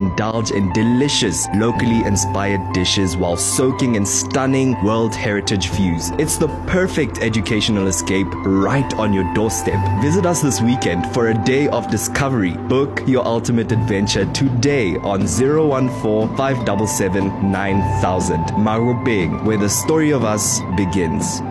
indulge in delicious, locally inspired dishes while soaking in stunning World Heritage views. It's the perfect educational escape right on your doorstep. Visit us this weekend for a day of discovery. Book your ultimate adventure today on 014-577-9000. Marobeng, where the story of us begins.